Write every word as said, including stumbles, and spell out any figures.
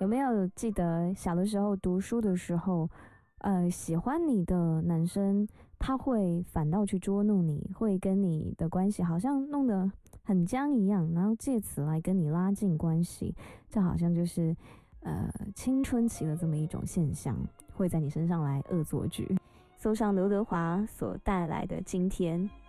有没有记得小的时候读书的时候，呃，喜欢你的男生他会反倒去捉弄你，会跟你的关系好像弄得很僵一样，然后借此来跟你拉近关系，这好像就是呃青春期的这么一种现象，会在你身上来恶作剧。搜上刘德华所带来的今天。